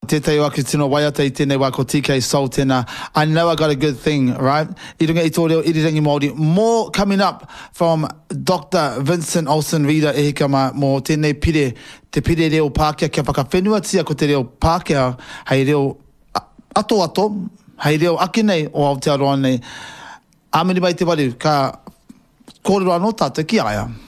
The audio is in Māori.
Te teo ake tino waiata I tēnei wā ko TK Soul tēnā. I know I got a good thing, right? I runga I tō reo irirangi Māori. More coming up from Dr. Vincent Olsen Reader e hikama mō tēnei pire, te pire reo Pākehā kia whakawhenua tia ko te reo Pākehā hei reo ato, hei reo ake nei o Aotearoa nei. Āmeni mai te wari, ka kōrero anō tātou ki aia.